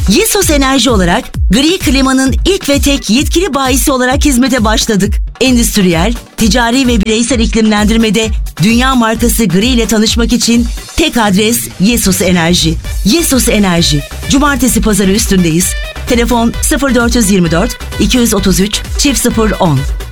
Yesos Enerji olarak gri klimanın ilk ve tek yetkili bayisi olarak hizmete başladık. Endüstriyel, ticari ve bireysel iklimlendirmede dünya markası gri ile tanışmak için tek adres Yesos Enerji. Yesos Enerji. Cumartesi pazarı üstündeyiz. Telefon 0424 233 0010.